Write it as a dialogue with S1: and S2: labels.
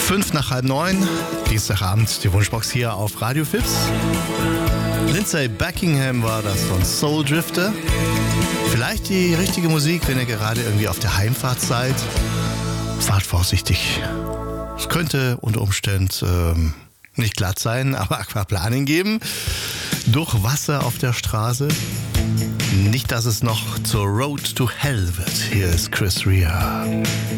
S1: 8:05, Dienstagabend, die Wunschbox hier auf Radio Fips. Lindsay Buckingham war das von Soul Drifter. Vielleicht die richtige Musik, wenn ihr gerade irgendwie auf der Heimfahrt seid. Fahrt vorsichtig. Es könnte unter Umständen nicht glatt sein, aber Aquaplaning geben. Durch Wasser auf der Straße. Nicht, dass es noch zur Road to Hell wird. Hier ist Chris Rea.